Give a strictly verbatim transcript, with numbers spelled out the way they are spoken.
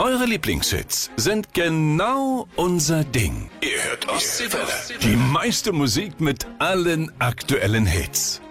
Eure Lieblingshits sind genau unser Ding. Ihr hört Ostseewelle. Die meiste Musik mit allen aktuellen Hits.